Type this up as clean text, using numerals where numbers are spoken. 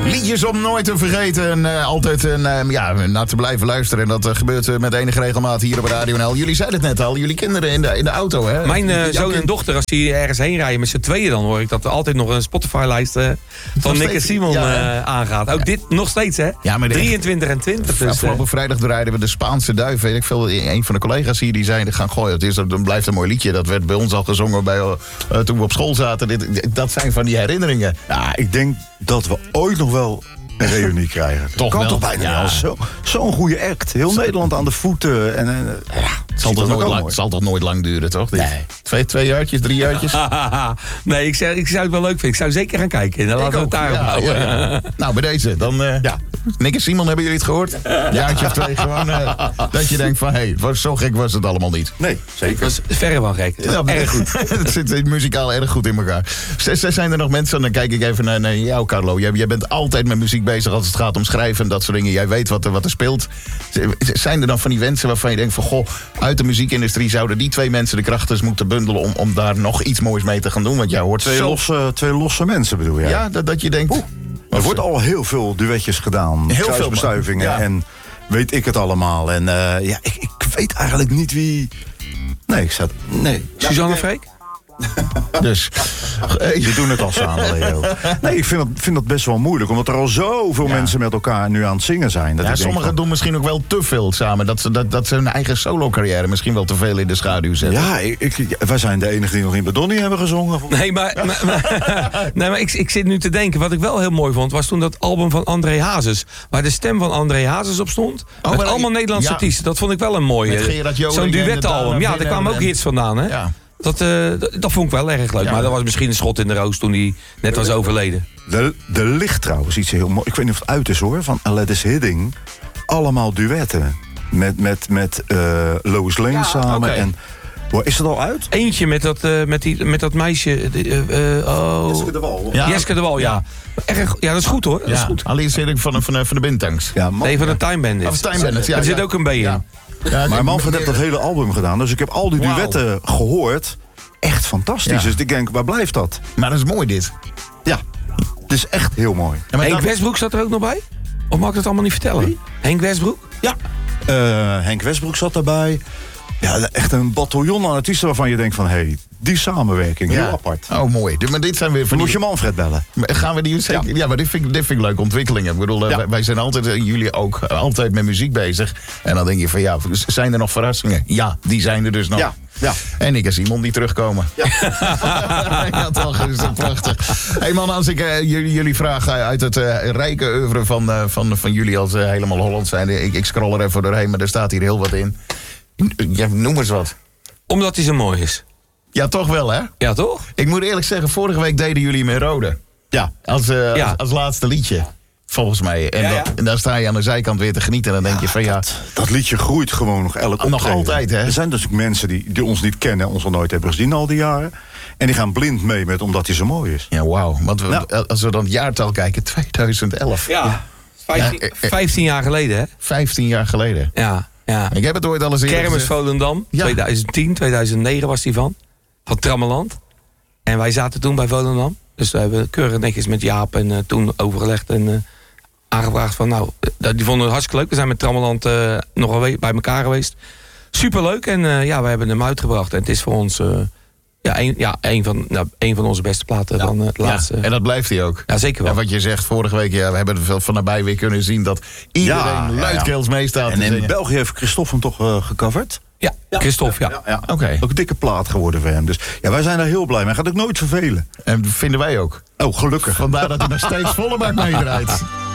Liedjes om nooit te vergeten en altijd naar te blijven luisteren. En dat gebeurt met enige regelmaat hier op Radio NL. Jullie zeiden het net al, jullie kinderen in de auto, hè? Mijn zoon en dochter, als die ergens heen rijden met z'n tweeën, dan hoor ik dat er altijd nog een Spotify-lijst van Nick en Simon aangaat. Ook dit nog steeds, hè? Ja, maar 23 en 20. Dus, afgelopen vrijdag rijden we de Spaanse duif. Weet ik veel, een van de collega's hier die zei, gaan gooien. Dan blijft een mooi liedje. Dat werd bij ons al gezongen toen we op school zaten. Dat zijn van die herinneringen. Ja, ik denk dat we ooit nog wel een reunie krijgen. Toch kan wel. toch bijna wel. Zo'n goede act. Heel Nederland aan de voeten. Het zal toch nooit lang duren, toch? Nee. 2 jaartjes, 3 jaartjes? Nee, ik zou het wel leuk vinden. Ik zou zeker gaan kijken. Dan laten we het daarop houden. Ja. Nou, bij deze. Dan, Nick en Simon, hebben jullie het gehoord? Jaartje of 2 gewoon. Dat je denkt van, zo gek was het allemaal niet. Nee, zeker. Dat is verre van gek. Ja, erg goed. Het zit muzikaal erg goed in elkaar. Zijn er nog mensen, dan kijk ik even naar jou, Carlo. Jij bent altijd met muziek bezig als het gaat om schrijven en dat soort dingen. Jij weet wat er speelt. Zijn er dan van die wensen waarvan je denkt van, goh, uit de muziekindustrie zouden die 2 mensen de krachten moeten bundelen om daar nog iets moois mee te gaan doen? Want jij hoort Twee losse mensen bedoel je? Ja, dat je denkt... Er wordt al heel veel duetjes gedaan. Heel veel kruisbestuivingen en weet ik het allemaal. En ik weet eigenlijk niet wie... Nee. Suzanne Freek? Dus. Die doen het al samen, Leo. Nee, ik vind dat best wel moeilijk. Omdat er al zoveel mensen met elkaar nu aan het zingen zijn. Dat Sommigen doen misschien ook wel te veel samen. Dat ze hun eigen solo-carrière misschien wel te veel in de schaduw zetten. Ja, wij zijn de enigen die nog in Badonnie hebben gezongen. Nee, maar ik zit nu te denken. Wat ik wel heel mooi vond, was toen dat album van André Hazes. Waar de stem van André Hazes op stond. Met allemaal Nederlandse artiesten. Dat vond ik wel een mooie. Zo'n duetalbum. Ja, daar kwamen ook hits vandaan, hè? Ja. Dat vond ik wel erg leuk. Ja. Maar dat was misschien een schot in de roos toen hij net was overleden. Er ligt trouwens iets heel mooi. Ik weet niet of het uit is hoor. Van Aladdin Hidding. Allemaal duetten. Met Lois Lane samen. Okay. En, is het al uit? Eentje met dat meisje. Jeske de Wal. Jeske de Wal, ja. Erg, ja, dat is goed hoor. Dat is goed. Alleen zit ik van de Bintangs. Ja, nee, van de Time Bandits. Er zit ook een B in. Ja. Ja, maar Manfred heeft dat hele album gedaan. Dus ik heb al die duetten gehoord. Echt fantastisch. Ja. Dus ik denk, waar blijft dat? Maar dat is mooi dit. Ja, het is echt heel mooi. Ja, Henk Westbroek zat er ook nog bij? Of mag ik dat allemaal niet vertellen? Wie? Henk Westbroek? Ja. Henk Westbroek zat erbij. Ja, echt een bataljon aan artiesten waarvan je denkt van... die samenwerking, heel apart. Oh, mooi. Maar dit zijn weer van moet je Manfred bellen. Gaan we die zeker? Ja, maar dit vind ik leuke ontwikkelingen. Ik bedoel, wij zijn altijd, jullie ook, altijd met muziek bezig. En dan denk je van, zijn er nog verrassingen? Ja, die zijn er dus nog. Ja. En ik en Simon die terugkomen. Ja, toch, is dat prachtig. Hey man, als ik jullie vraag uit het rijke oeuvre van jullie als helemaal Holland zijn. Ik scroll er even doorheen, maar er staat hier heel wat in. Ja, noem eens wat. Omdat hij zo mooi is. Ja, toch wel, hè? Ja, toch? Ik moet eerlijk zeggen, vorige week deden jullie hem in Rode. Ja. Als laatste liedje, volgens mij. En daar sta je aan de zijkant weer te genieten. En dan denk je van dat liedje groeit gewoon nog elk optreden. Nog altijd, hè? Er zijn dus mensen die ons niet kennen, ons al nooit hebben gezien al die jaren. En die gaan blind mee met omdat hij zo mooi is. Ja, wauw. Want als we dan het jaartal kijken, 2011. Ja. 15 jaar geleden, hè? 15 jaar geleden. Ja. Ik heb het ooit al eens eerder Kermis Volendam, 2010, 2009 was die van Trammeland. En wij zaten toen bij Volendam. Dus we hebben keurig netjes met Jaap en toen overgelegd en aangevraagd van... die vonden het hartstikke leuk. We zijn met Trammeland nogal bij elkaar geweest. Superleuk en wij hebben hem uitgebracht. En het is voor ons een van onze beste platen van het laatste. En dat blijft hij ook. Ja, zeker wel. En wat je zegt, vorige week, we hebben er van nabij weer kunnen zien dat iedereen luidkeels meestaat. En in België heeft Christophe hem toch gecoverd? Ja, Christophe, ja. Oké. Ook een dikke plaat geworden voor hem. Dus wij zijn daar heel blij mee. Hij gaat ook nooit vervelen. En vinden wij ook. Oh, gelukkig. Vandaar dat hij nog steeds volle bak meedraait.